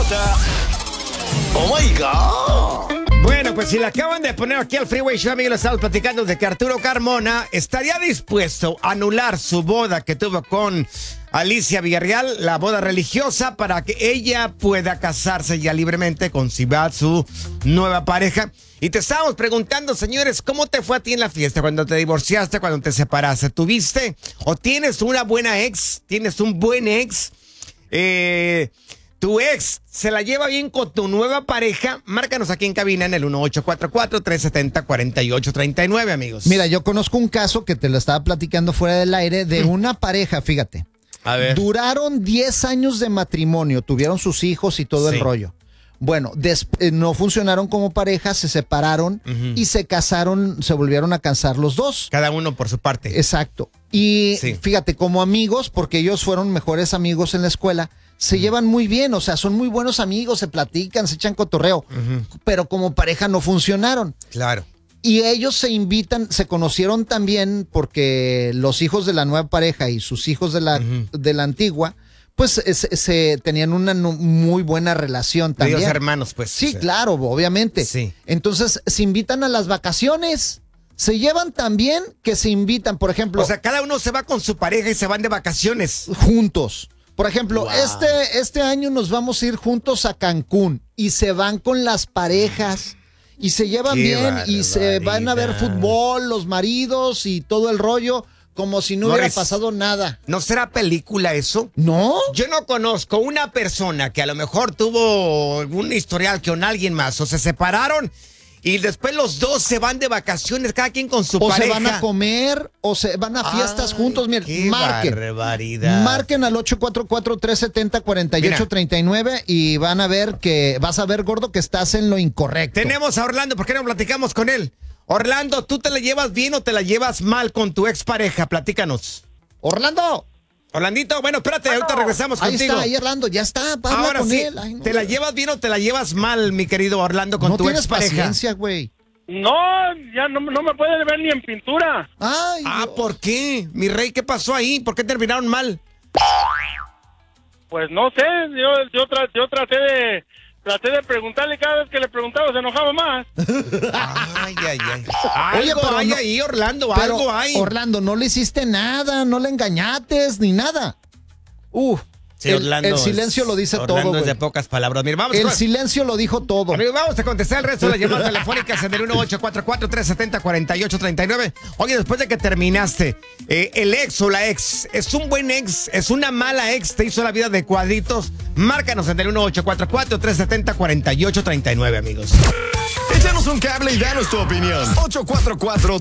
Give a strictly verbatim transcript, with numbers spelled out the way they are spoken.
Carlota. Oh my God. Bueno, pues si le acaban de poner aquí al Freeway Show, amigos, le estamos platicando de que Arturo Carmona estaría dispuesto a anular su boda que tuvo con Alicia Villarreal, la boda religiosa, para que ella pueda casarse ya libremente con Sibat, su nueva pareja. Y te estábamos preguntando, señores, ¿cómo te fue a ti en la fiesta cuando te divorciaste, cuando te separaste? ¿Tuviste o tienes una buena ex? ¿Tienes un buen ex? Eh... ¿Tu ex se la lleva bien con tu nueva pareja? Márcanos aquí en cabina en el uno ocho cuatro cuatro, tres siete cero, cuatro ocho tres nueve, amigos. Mira, yo conozco un caso que te lo estaba platicando fuera del aire de una pareja, fíjate. A ver. Duraron diez años de matrimonio, tuvieron sus hijos y todo Sí. el rollo. Bueno, des- eh, no funcionaron como pareja, se separaron Ujú. y se casaron, se volvieron a casar los dos. Cada uno por su parte. Exacto. Y Sí. fíjate, como amigos, porque ellos fueron mejores amigos en la escuela, se llevan muy bien, o sea, son muy buenos amigos, se platican, se echan cotorreo, Ujú. pero como pareja no funcionaron. Claro. Y ellos se invitan, se conocieron también porque los hijos de la nueva pareja y sus hijos de la, Ujú. de la antigua, pues eh, se, se tenían una nu- muy buena relación también. Medios hermanos, pues. Sí, O sea, claro, obviamente. Sí. Entonces se invitan a las vacaciones. Se llevan tan bien que se invitan, por ejemplo, O sea, cada uno se va con su pareja y se van de vacaciones. juntos. Por ejemplo, Wow. este, este año nos vamos a ir juntos a Cancún y se van con las parejas y se llevan Qué bien y se van a ver barbaridad. fútbol, los maridos y todo el rollo, como si no hubiera Morris. pasado nada. ¿No será película eso? ¿No? Yo no conozco una persona que a lo mejor tuvo un historial con alguien más o se separaron y después los dos se van de vacaciones, cada quien con su O pareja. se van a comer, o se van a fiestas Ay, juntos. qué Miren, marquen. barbaridad. Marquen al ocho cuatro cuatro, tres siete cero, cuatro ocho tres nueve y van a ver que, vas a ver, gordo, que estás en lo incorrecto. Tenemos a Orlando, ¿por qué no platicamos con él? Orlando, ¿tú te la llevas bien o te la llevas mal con tu expareja? Platícanos. Orlando, Orlandito, bueno, espérate, ahorita regresamos ahí contigo. está, ahí Orlando, ya está, habla Ahora con sí, él. Ay, no. ¿te la llevas bien o te la llevas mal, mi querido Orlando, con No tu tienes expareja? paciencia, güey. No, ya no, no me puede ver ni en pintura. Ay, Ah, Dios. ¿por qué? Mi rey, ¿qué pasó ahí? ¿Por qué terminaron mal? Pues no sé, yo yo, tra- yo traté de traté de preguntarle, cada vez que le preguntaba se enojaba más. Ay, ay, ay. Oye, Algo pero hay no- ahí, Orlando, Pero, algo hay. Orlando, no le hiciste nada, no le engañates ni nada. Uh, Sí, el, Orlando el es- silencio lo dice Orlando todo, es de güey. pocas palabras. Mira, vamos El con- silencio lo dijo todo. Amigos, vamos a contestar el resto de las llamadas telefónicas en el uno ocho cuatro cuatro, tres siete cero, cuatro ocho tres nueve. Oye, después de que terminaste, eh, el ex o la ex, ¿es un buen ex? ¿Es una mala ex? ¿Te hizo la vida de cuadritos? Márcanos en el uno ocho cuatro cuatro, tres siete cero, cuatro ocho tres nueve, amigos. Échanos un cable y danos tu opinión. ocho cuatro cuatro,